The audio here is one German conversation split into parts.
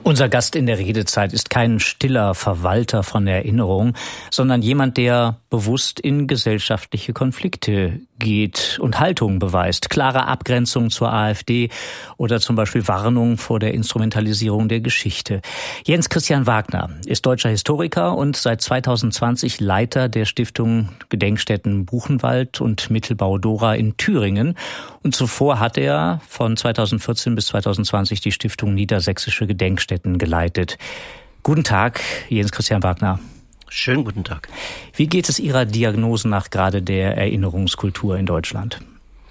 Unser Gast in der Redezeit ist kein stiller Verwalter von Erinnerung, sondern jemand, der bewusst in gesellschaftliche Konflikte geht und Haltung beweist. Klare Abgrenzung zur AfD oder zum Beispiel Warnung vor der Instrumentalisierung der Geschichte. Jens Christian Wagner ist deutscher Historiker und seit 2020 Leiter der Stiftung Gedenkstätten Buchenwald und Mittelbau Dora in Thüringen. Und zuvor hat er von 2014 bis 2020 die Stiftung Niedersächsische Gedenkstätten geleitet. Guten Tag, Jens Christian Wagner. Schönen guten Tag. Wie geht es Ihrer Diagnose nach gerade der Erinnerungskultur in Deutschland?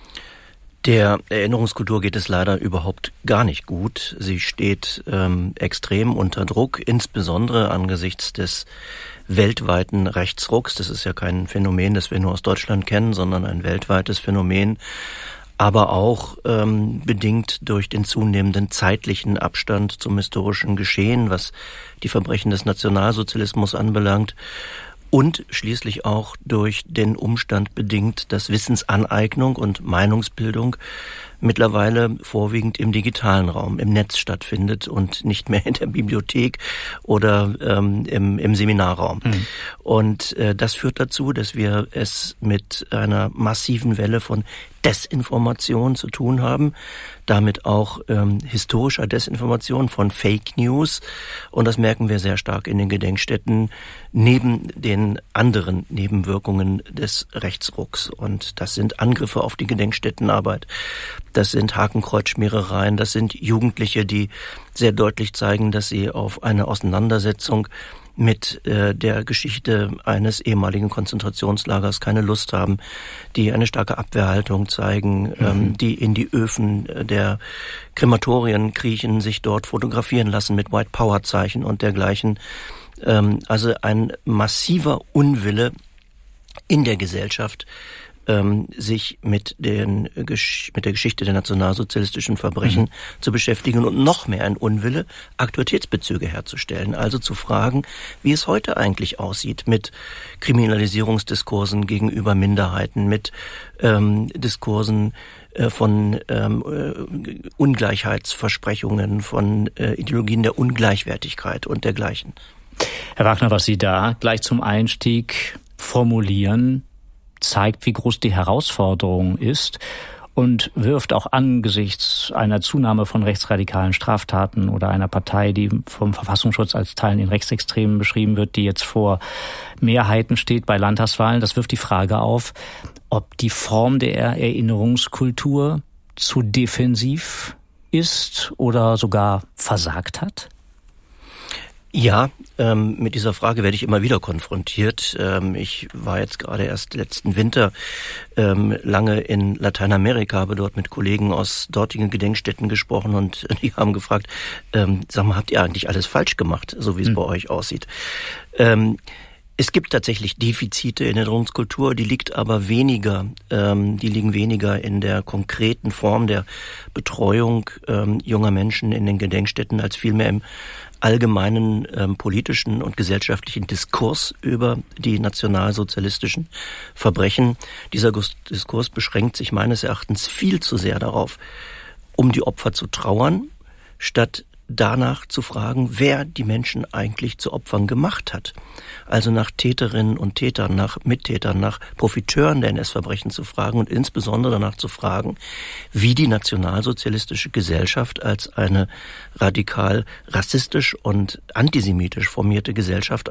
Der Erinnerungskultur geht es leider überhaupt gar nicht gut. Sie steht extrem unter Druck, insbesondere angesichts des weltweiten Rechtsrucks. Das ist ja kein Phänomen, das wir nur aus Deutschland kennen, sondern ein weltweites Phänomen. Aber auch bedingt durch den zunehmenden zeitlichen Abstand zum historischen Geschehen, was die Verbrechen des Nationalsozialismus anbelangt. Und schließlich auch durch den Umstand bedingt, dass Wissensaneignung und Meinungsbildung mittlerweile vorwiegend im digitalen Raum, im Netz stattfindet und nicht mehr in der Bibliothek oder im Seminarraum. Und das führt dazu, dass wir es mit einer massiven Welle von Desinformation zu tun haben, damit auch historischer Desinformation, von Fake News. Und das merken wir sehr stark in den Gedenkstätten, neben den anderen Nebenwirkungen des Rechtsrucks. Und das sind Angriffe auf die Gedenkstättenarbeit, das sind Hakenkreuzschmierereien, das sind Jugendliche, die sehr deutlich zeigen, dass sie auf eine Auseinandersetzung mit der Geschichte eines ehemaligen Konzentrationslagers keine Lust haben, die eine starke Abwehrhaltung zeigen, die in die Öfen der Krematorien kriechen, sich dort fotografieren lassen mit White Power Zeichen und dergleichen. Also ein massiver Unwille in der Gesellschaft, sich mit der Geschichte der nationalsozialistischen Verbrechen zu beschäftigen und noch mehr ein Unwille, Aktualitätsbezüge herzustellen. Also zu fragen, wie es heute eigentlich aussieht mit Kriminalisierungsdiskursen gegenüber Minderheiten, mit Diskursen von Ungleichheitsversprechungen, von Ideologien der Ungleichwertigkeit und dergleichen. Herr Wagner, was Sie da gleich zum Einstieg formulieren, zeigt, wie groß die Herausforderung ist und wirft auch angesichts einer Zunahme von rechtsradikalen Straftaten oder einer Partei, die vom Verfassungsschutz als Teilen in Rechtsextremen beschrieben wird, die jetzt vor Mehrheiten steht bei Landtagswahlen, das wirft die Frage auf, ob die Form der Erinnerungskultur zu defensiv ist oder sogar versagt hat? Ja, mit dieser Frage werde ich immer wieder konfrontiert. Ich war jetzt gerade erst letzten Winter lange in Lateinamerika, habe dort mit Kollegen aus dortigen Gedenkstätten gesprochen und die haben gefragt, sag mal, habt ihr eigentlich alles falsch gemacht, so wie es bei euch aussieht? Es gibt tatsächlich Defizite in der Erinnerungskultur, die liegen weniger in der konkreten Form der Betreuung junger Menschen in den Gedenkstätten als vielmehr im allgemeinen politischen und gesellschaftlichen Diskurs über die nationalsozialistischen Verbrechen. Dieser Diskurs beschränkt sich meines Erachtens viel zu sehr darauf, um die Opfer zu trauern, statt danach zu fragen, wer die Menschen eigentlich zu Opfern gemacht hat. Also nach Täterinnen und Tätern, nach Mittätern, nach Profiteuren der NS-Verbrechen zu fragen und insbesondere danach zu fragen, wie die nationalsozialistische Gesellschaft als eine radikal rassistisch und antisemitisch formierte Gesellschaft